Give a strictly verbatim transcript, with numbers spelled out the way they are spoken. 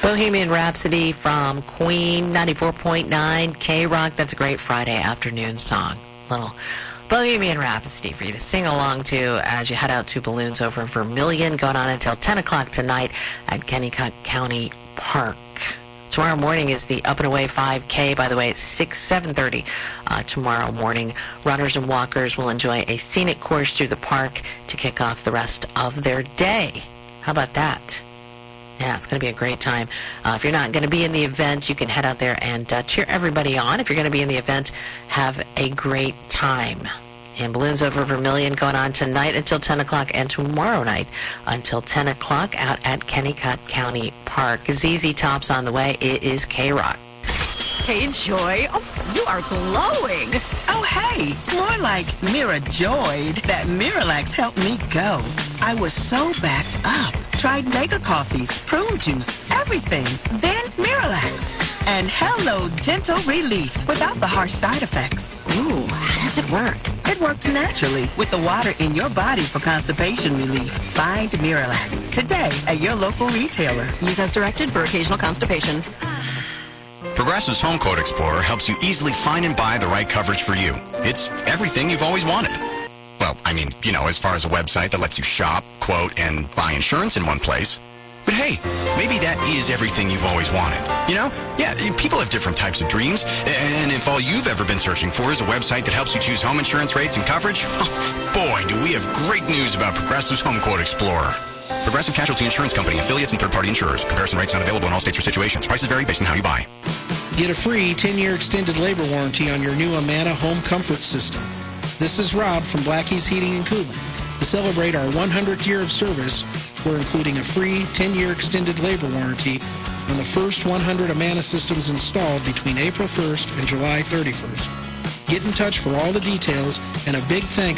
Bohemian Rhapsody from Queen, ninety-four point nine K-Rock. That's a great Friday afternoon song. Little Bohemian Rhapsody for you to sing along to as you head out to Balloons Over Vermilion, going on until ten o'clock tonight at Kennecott County Park. Tomorrow morning is the Up and Away five K, by the way, it's six, seven thirty uh, tomorrow morning. Runners and walkers will enjoy a scenic course through the park to kick off the rest of their day. How about that? Yeah, it's going to be a great time. Uh, if you're not going to be in the event, you can head out there and uh, cheer everybody on. If you're going to be in the event, have a great time. And Balloons Over Vermilion going on tonight until ten o'clock and tomorrow night until ten o'clock out at Kennecott County Park. Z Z Top's on the way. It is K-Rock. Hey, Joy. Oh, you are glowing. Oh, hey. More like Mira joyed that Miralax helped me go. I was so backed up. Tried mega coffees, prune juice, everything. Then Miralax. And hello, gentle relief without the harsh side effects. Ooh, how does it work? It works naturally with the water in your body for constipation relief. Find Miralax today at your local retailer. Use as directed for occasional constipation. Progressive's Home Quote Explorer helps you easily find and buy the right coverage for you. It's everything you've always wanted. Well, I mean, you know, as far as a website that lets you shop, quote, and buy insurance in one place. But hey, maybe that is everything you've always wanted. You know? Yeah, people have different types of dreams. And if all you've ever been searching for is a website that helps you choose home insurance rates and coverage, boy, do we have great news about Progressive's Home Quote Explorer. Progressive Casualty Insurance Company, affiliates, and third-party insurers. Comparison rates not available in all states or situations. Prices vary based on how you buy. Get a free ten-year extended labor warranty on your new Amana home comfort system. This is Rob from Blackie's Heating and Cooling. To celebrate our one hundredth year of service, we're including a free ten-year extended labor warranty on the first one hundred Amana systems installed between April first and July thirty-first. Get in touch for all the details, and a big thanks